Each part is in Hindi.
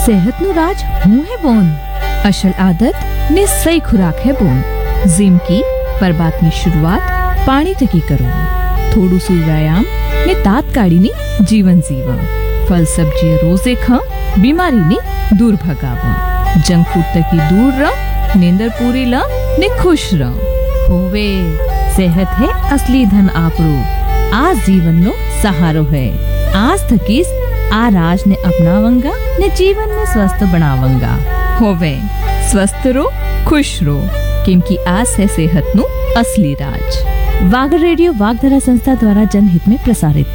સેહતનું રાજ હું હે બોન. અસલ આદત ને સહી ખુરાક હે બોન. જેમ કે પરબાતની શરૂઆત પાણી થકી કરો. થોડું સુ વ્યાયામ ને દાંત કાઢીને જીવન જીવા. ફલ સબ્જી રોજે ખા, બીમારીને દૂર ભગાવા. જંક ફૂડ થકી દૂર રહ, નીંદર પૂરી લ ને ખુશ રહ. હોવે સેહત હે અસલી ધન આપણું. આ જીવનનો સહારો હે. આજ થકી આ રાજને અપનાવંગા ને જીવનને સ્વસ્થ બનાવંગા. હોવે સ્વસ્થ રહો, ખુશ રહો, કેમ કે આ છે સેહતનું असली राज. वागर रेडियो वागधरा संस्था द्वारा जनहित में प्रसारित.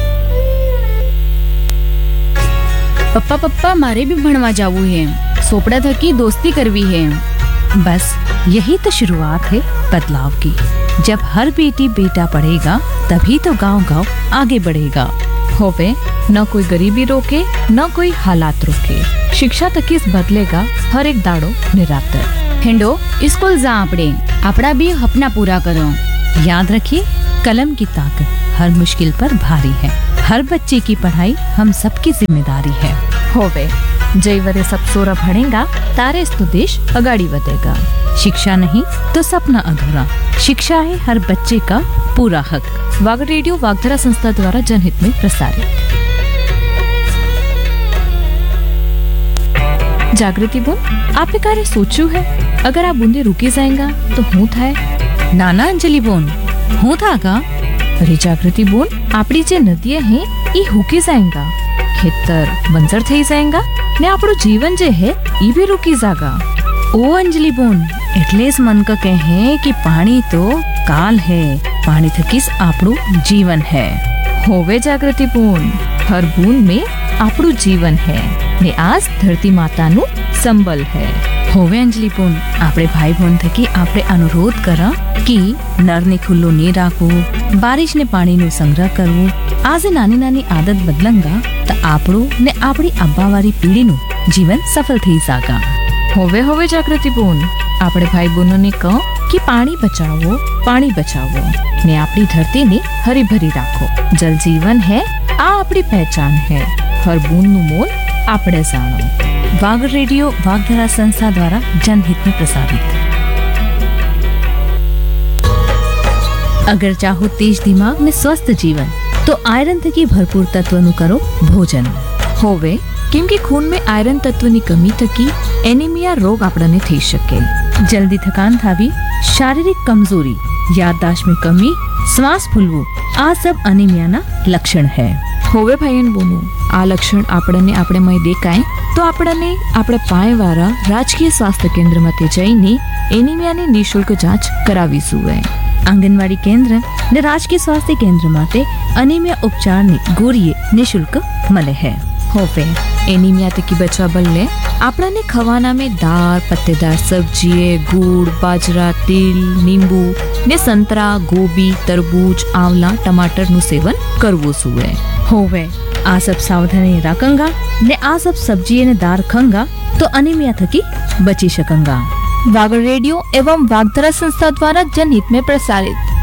पप्पा पप्पा मारे भी भणवा जावू है. सोपड़ा थकी दोस्ती करवी है. बस यही तो शुरुआत है बदलाव की. जब हर बेटी बेटा पढ़ेगा तभी तो गांव गांव आगे बढ़ेगा. होवे न कोई गरीबी रोके, न कोई हालात रोके. शिक्षा तकी बदलेगा हर एक दाड़ो निरातर. हेंडो स्कूल जा आपड़े, आपड़ा भी अपना पूरा करो. याद रखिए कलम की ताकत हर मुश्किल पर भारी है. हर बच्चे की पढ़ाई हम सबकी जिम्मेदारी है. होवे जयवरे सब सोरा भणेगा तारे तो देश अगाड़ी बढ़ेगा. शिक्षा नहीं तो सपना अधूरा. शिक्षा है हर बच्चे का पूरा हक. वागर रेडियो वागधरा संस्था द्वारा जनहित में प्रसारित. जागृति बोन, आपने कार्य सोचू है अगर आप बूंदे रुकी जाएगा तो हूँ थाय? नाना अंजलि बोन हूँ था का? अरे जागृति बोन, आपड़ी जे नदियां हैं ये हुकी जाएगा. खेतर बंजर थई जाएगा ने आपड़ो जीवन जे है ये भी रुकी जागा. ओ अंजलि बोन એટલે જ મન ક કહે कि पानी तो काल है. पानी थकीस आपड़ो जीवन है. होवे जागृति बोन, हर बूंद में आपड़ो जीवन है ने आज धरती माता नु संबल है. होवे अंजलि बोन, आपड़े भाई बहन थकी आपड़े अनुरोध करा कि नर ने खुल्लो नहीं राखो, बारिश ने पानी नु संग्रह करवो. आज नानी नानी आदत बदलंगा तो आपड़ो ने आपड़ी अब्बावारी पीढ़ी नु जीवन सफल थी जागा. होवे होवे जागृति बोन, आपड़े भाई बहनों ने कहो कि पानी बचाओ, पानी बचाओ ने आपड़ी धरती ने हरी भरी राखो. जल जीवन है, आ आपड़ी पहचान है. हर बूंद नु मोल आपड़े जानो. वागर रेडियो वागधरा संस्था द्वारा जनहित में प्रसारित. अगर चाहो तेज दिमाग में स्वस्थ जीवन तो आयरन थकी भरपूर तत्व नु करो भोजन. होवे केम के खून में आयरन तत्व ની કમી થકી એનિમિયા રોગ આપણને થઈ શકે. जल्दी थकान थावी, शारीरिक कमजोरी, याददाश्त में कमी, श्वास फूलवो आ सब अनीमिया ना लक्षण है. होवे भाईन बोनो, आ लक्षण આપણને આપણે મય દેખાય તો આપણને આપણે પાયવાળા રાજકીય સ્વાસ્થ્ય કેન્દ્રમાં જઈને એનિમિયાની નિઃશુલ્ક જાંચ કરાવી જોઈએ. आंगनवाड़ी केंद्र ने राजकीय स्वास्थ्य केंद्र माटे अनीमिया उपचार ने गोरिये निःशुल्क मले है. होवे एनीमिया थकी बचवा बल्ले आपने खवाना में दाल, पत्तेदार सब्जी, गुड़, बाजरा, तिल, नींबू ने संतरा, गोभी, तरबूज, आंवला, टमाटर नु सेवन करवो सुए. होवे आ सब सावधानी रखंगा ने आ सब सब्जी ने दाल खंगा तो अनीमिया थकी बची सकंगा. वागर रेडियो एवं वागधरा संस्था द्वारा जनहित में प्रसारित.